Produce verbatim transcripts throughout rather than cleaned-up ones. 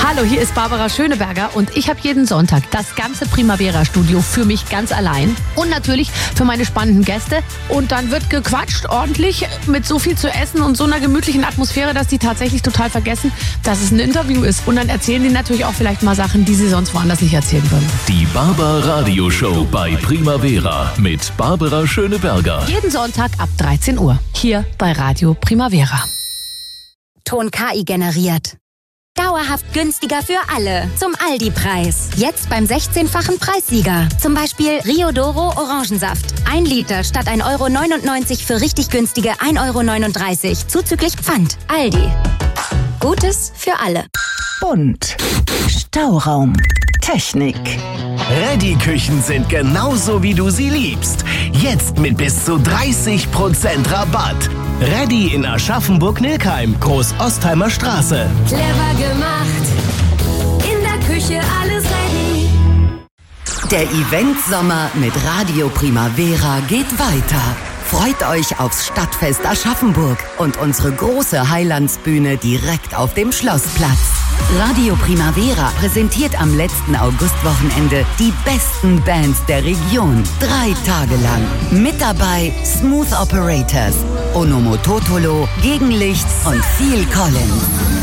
Hallo, hier ist Barbara Schöneberger und ich habe jeden Sonntag das ganze Primavera-Studio für mich ganz allein und natürlich für meine spannenden Gäste. Und dann wird gequatscht ordentlich mit so viel zu essen und so einer gemütlichen Atmosphäre, dass die tatsächlich total vergessen, dass es ein Interview ist. Und dann erzählen die natürlich auch vielleicht mal Sachen, die sie sonst woanders nicht erzählen würden. Die Barbara Radio Show bei Primavera mit Barbara Schöneberger. Jeden Sonntag ab dreizehn Uhr hier bei Radio Primavera. Ton K I generiert. Dauerhaft günstiger für alle. Zum Aldi-Preis. Jetzt beim sechzehnfachen Preissieger. Zum Beispiel Rio Doro Orangensaft. Ein Liter statt ein Euro neunundneunzig für richtig günstige ein Euro neununddreißig. Zuzüglich Pfand. Aldi. Gutes für alle. Bunt. Stauraum. Technik. Reddy-Küchen sind genauso, wie du sie liebst. Jetzt mit bis zu dreißig Prozent Rabatt. Reddy in Aschaffenburg-Nilkheim, Groß-Ostheimer Straße. Clever gemacht. In der Küche alles ready. Der Event-Sommer mit Radio Primavera geht weiter. Freut euch aufs Stadtfest Aschaffenburg und unsere große Highlandsbühne direkt auf dem Schlossplatz. Radio Primavera präsentiert am letzten Augustwochenende die besten Bands der Region. Drei Tage lang. Mit dabei Smooth Operators, Onomototolo, Gegenlicht und Phil Collins.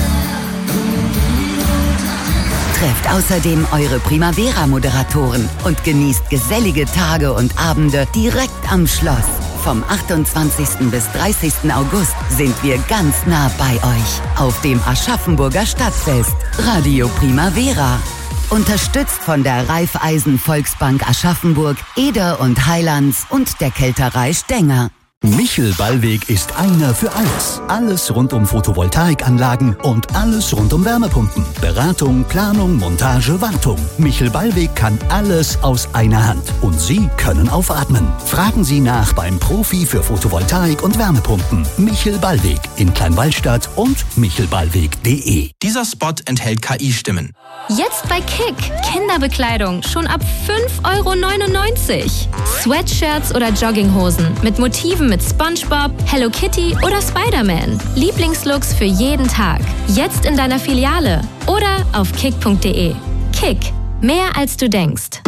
Trefft außerdem eure Primavera-Moderatoren und genießt gesellige Tage und Abende direkt am Schloss. Vom achtundzwanzigsten bis dreißigsten August sind wir ganz nah bei euch auf dem Aschaffenburger Stadtfest. Radio Primavera. Unterstützt von der Raiffeisen Volksbank Aschaffenburg, Eder und Highlands und der Kälterei Stenger. Michel Ballweg ist einer für alles. Alles rund um Photovoltaikanlagen und alles rund um Wärmepumpen. Beratung, Planung, Montage, Wartung. Michel Ballweg kann alles aus einer Hand. Und Sie können aufatmen. Fragen Sie nach beim Profi für Photovoltaik und Wärmepumpen. Michel Ballweg in Kleinwallstadt und michelballweg punkt de. Dieser Spot enthält K I-Stimmen. Jetzt bei Kick. Kinderbekleidung schon ab fünf Euro neunundneunzig. Sweatshirts oder Jogginghosen mit Motiven mit SpongeBob, Hello Kitty oder Spider-Man. Lieblingslooks für jeden Tag. Jetzt in deiner Filiale oder auf kick punkt de. Kick. Mehr als du denkst.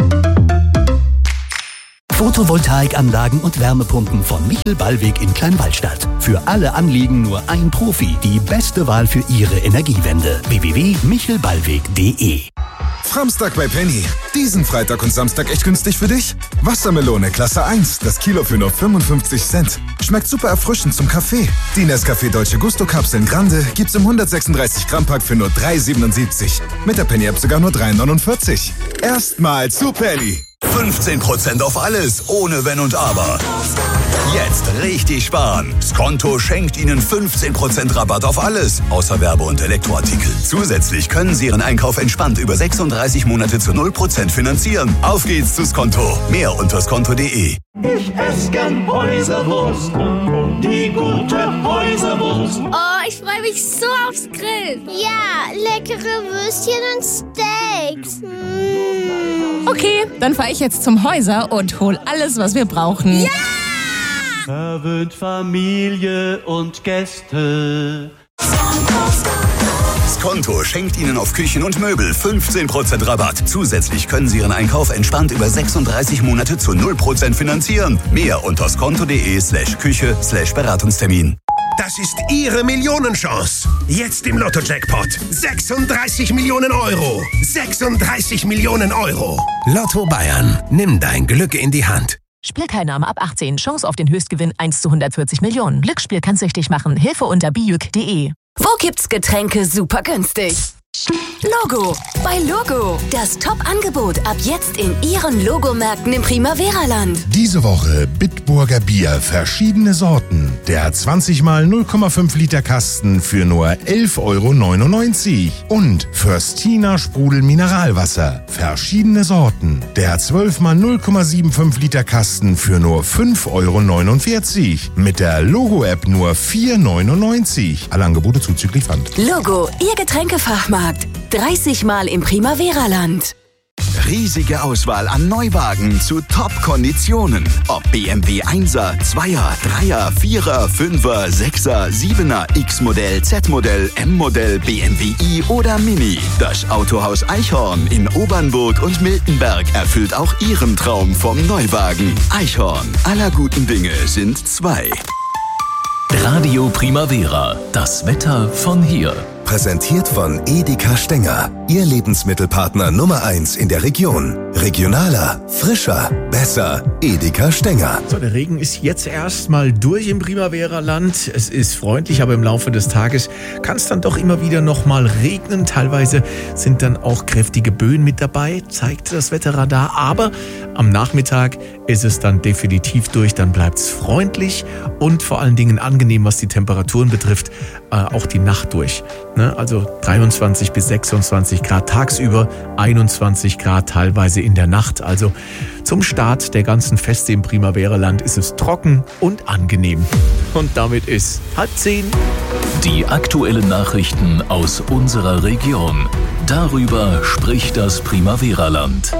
Photovoltaikanlagen und Wärmepumpen von Michel Ballweg in Kleinwallstadt. Für alle Anliegen nur ein Profi. Die beste Wahl für Ihre Energiewende. w w w punkt michel ballweg punkt de. Samstag bei Penny. Diesen Freitag und Samstag echt günstig für dich? Wassermelone Klasse eins, das Kilo für nur fünfundfünfzig Cent. Schmeckt super erfrischend zum Kaffee. Die Nescafé Dolce Gusto Kapseln Grande gibt's im hundertsechsunddreißig Gramm Pack für nur drei siebenundsiebzig. Mit der Penny App sogar nur drei neunundvierzig. Erstmal zu Penny. fünfzehn Prozent auf alles, ohne Wenn und Aber. Jetzt richtig sparen. Skonto schenkt Ihnen fünfzehn Prozent Rabatt auf alles, außer Werbe- und Elektroartikel. Zusätzlich können Sie Ihren Einkauf entspannt über sechsunddreißig Monate zu null Prozent finanzieren. Auf geht's zu Skonto. Mehr unter skonto punkt de. Ich esse gern Häuserwurst, die gute Häuserwurst. Oh, ich freue mich so aufs Grillen. Ja, leckere Würstchen und Steaks. Mm. Okay, dann fahre ich jetzt zum Häuser und hol alles, was wir brauchen. Ja! Verwöhnt Familie und Gäste. Skonto schenkt Ihnen auf Küchen und Möbel fünfzehn Prozent Rabatt. Zusätzlich können Sie Ihren Einkauf entspannt über sechsunddreißig Monate zu null Prozent finanzieren. Mehr unter skonto punkt de slash Küche slash Beratungstermin. Das ist Ihre Millionenchance. Jetzt im Lotto-Jackpot. sechsunddreißig Millionen Euro. sechsunddreißig Millionen Euro. Lotto Bayern. Nimm dein Glück in die Hand. Spielteilnahme ab achtzehn. Chance auf den Höchstgewinn eins zu hundertvierzig Millionen. Glücksspiel kann süchtig machen. Hilfe unter bijuk punkt de. Wo gibt's Getränke super günstig? Logo. Bei Logo. Das Top-Angebot ab jetzt in Ihren Logomärkten im Primavera-Land. Diese Woche Bitburger Bier, verschiedene Sorten. Der zwanzig mal null Komma fünf Liter Kasten für nur elf Euro neunundneunzig. Und Förstina Sprudel Mineralwasser, verschiedene Sorten. Der zwölf mal null Komma fünfundsiebzig Liter Kasten für nur fünf Euro neunundvierzig. Mit der Logo-App nur vier Euro neunundneunzig. Alle Angebote zuzüglich Pfand. Logo, Ihr Getränkefachmarkt. dreißig Mal im Primavera-Land. riesige Auswahl an Neuwagen zu Top-Konditionen. Ob B M W Einser, Zweier, Dreier, Vierer, Fünfer, Sechser, Siebener, X-Modell, Z-Modell, M-Modell, B M W i oder Mini. Das Autohaus Eichhorn in Obernburg und Miltenberg erfüllt auch Ihren Traum vom Neuwagen. Eichhorn, aller guten Dinge sind zwei. Radio Primavera, das Wetter von hier. Präsentiert von Edeka Stenger. Ihr Lebensmittelpartner Nummer eins in der Region. Regionaler, frischer, besser. Edeka Stenger. So, der Regen ist jetzt erstmal durch im Primavera-Land. Es ist freundlich, aber im Laufe des Tages kann es dann doch immer wieder nochmal regnen. Teilweise sind dann auch kräftige Böen mit dabei, zeigt das Wetterradar. Aber am Nachmittag ist es dann definitiv durch. Dann bleibt es freundlich und vor allen Dingen angenehm, was die Temperaturen betrifft, äh, auch die Nacht durch. Ne? Also dreiundzwanzig bis sechsundzwanzig Grad tagsüber, einundzwanzig Grad teilweise in der Nacht. Also zum Start der ganzen Feste im Primavera-Land ist es trocken und angenehm. Und damit ist halb zehn. Die aktuellen Nachrichten aus unserer Region. Darüber spricht das Primavera-Land.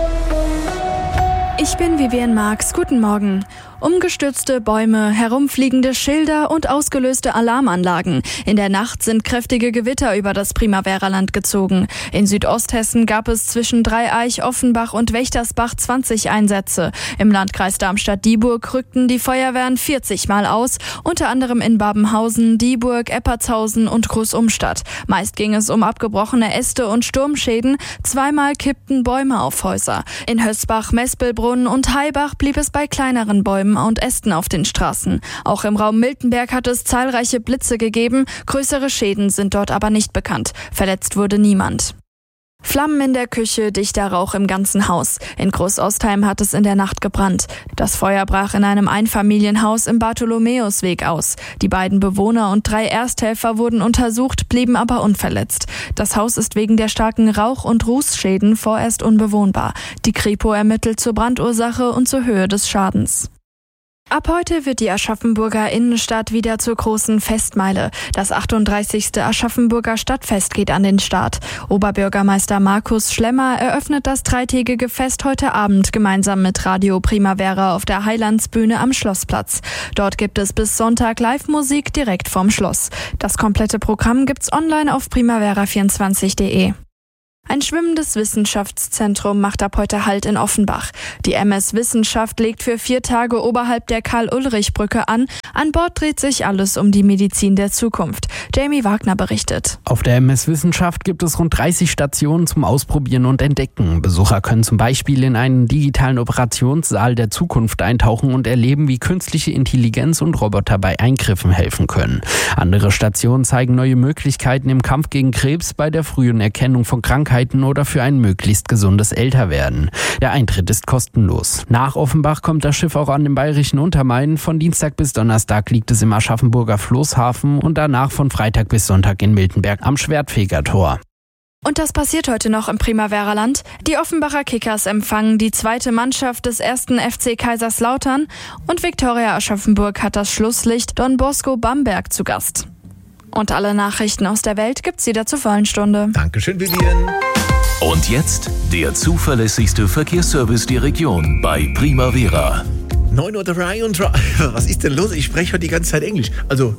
Ich bin Vivian Marx. Guten Morgen. Umgestürzte Bäume, herumfliegende Schilder und ausgelöste Alarmanlagen. In der Nacht sind kräftige Gewitter über das Primavera-Land gezogen. In Südosthessen gab es zwischen Dreieich, Offenbach und Wächtersbach zwanzig Einsätze. Im Landkreis Darmstadt-Dieburg rückten die Feuerwehren vierzig Mal aus, unter anderem in Babenhausen, Dieburg, Eppertshausen und Großumstadt. Meist ging es um abgebrochene Äste und Sturmschäden. Zweimal kippten Bäume auf Häuser. In Hösbach, Mespelbrunn und Haibach blieb es bei kleineren Bäumen und Ästen auf den Straßen. Auch im Raum Miltenberg hat es zahlreiche Blitze gegeben. Größere Schäden sind dort aber nicht bekannt. Verletzt wurde niemand. Flammen in der Küche, dichter Rauch im ganzen Haus. In Großostheim hat es in der Nacht gebrannt. Das Feuer brach in einem Einfamilienhaus im Bartholomäusweg aus. Die beiden Bewohner und drei Ersthelfer wurden untersucht, blieben aber unverletzt. Das Haus ist wegen der starken Rauch- und Rußschäden vorerst unbewohnbar. Die Kripo ermittelt zur Brandursache und zur Höhe des Schadens. Ab heute wird die Aschaffenburger Innenstadt wieder zur großen Festmeile. Das achtunddreißigste Aschaffenburger Stadtfest geht an den Start. Oberbürgermeister Markus Schlemmer eröffnet das dreitägige Fest heute Abend gemeinsam mit Radio Primavera auf der Heilandsbühne am Schlossplatz. Dort gibt es bis Sonntag Live-Musik direkt vom Schloss. Das komplette Programm gibt's online auf primavera vierundzwanzig punkt de. Ein schwimmendes Wissenschaftszentrum macht ab heute Halt in Offenbach. Die M S Wissenschaft legt für vier Tage oberhalb der Karl-Ulrich-Brücke an. An Bord dreht sich alles um die Medizin der Zukunft. Jamie Wagner berichtet. Auf der M S Wissenschaft gibt es rund dreißig Stationen zum Ausprobieren und Entdecken. Besucher können zum Beispiel in einen digitalen Operationssaal der Zukunft eintauchen und erleben, wie künstliche Intelligenz und Roboter bei Eingriffen helfen können. Andere Stationen zeigen neue Möglichkeiten im Kampf gegen Krebs, bei der frühen Erkennung von Krankheiten oder für ein möglichst gesundes Älterwerden. Der Eintritt ist kostenlos. Nach Offenbach kommt das Schiff auch an den bayerischen Untermain. Von Dienstag bis Donnerstag liegt es im Aschaffenburger Floßhafen und danach von Freitag bis Sonntag in Miltenberg am Schwertfegertor. Und das passiert heute noch im Primavera-Land. Die Offenbacher Kickers empfangen die zweite Mannschaft des ersten F C Kaiserslautern und Viktoria Aschaffenburg hat das Schlusslicht Don Bosco Bamberg zu Gast. Und alle Nachrichten aus der Welt gibt's wieder zur vollen Stunde. Dankeschön, Vivian. Und jetzt der zuverlässigste Verkehrsservice der Region bei Primavera. neun Uhr dreiunddreißig. Was ist denn los? Ich spreche heute die ganze Zeit Englisch. Also,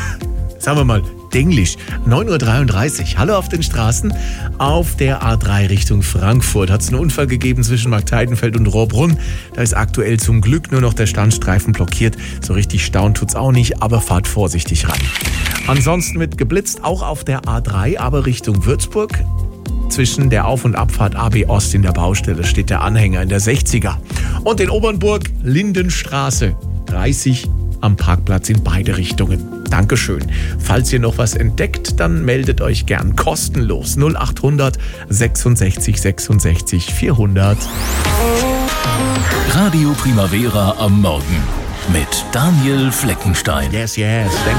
sagen wir mal, Englisch. neun Uhr dreiunddreißig. Hallo auf den Straßen. Auf der A drei Richtung Frankfurt hat es einen Unfall gegeben zwischen Markteidenfeld und Rohrbrunn. Da ist aktuell zum Glück nur noch der Standstreifen blockiert. So richtig staunen tut's auch nicht, aber fahrt vorsichtig ran. Ansonsten wird geblitzt, auch auf der A drei, aber Richtung Würzburg. Zwischen der Auf- und Abfahrt A B Ost in der Baustelle steht der Anhänger in der sechziger. Und in Obernburg Lindenstraße dreißig am Parkplatz in beide Richtungen. Dankeschön. Falls ihr noch was entdeckt, dann meldet euch gern kostenlos. null achthundert sechsundsechzig sechsundsechzig vierhundert. Radio Primavera am Morgen mit Daniel Fleckenstein. Yes, yes.